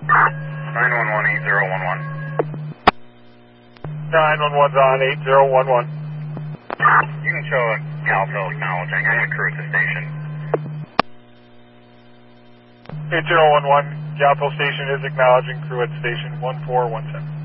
911-8011. 911's on 8011. You can show a Galville acknowledging. I have a crew at the station. 8011, Galville Station is acknowledging crew at station 1417.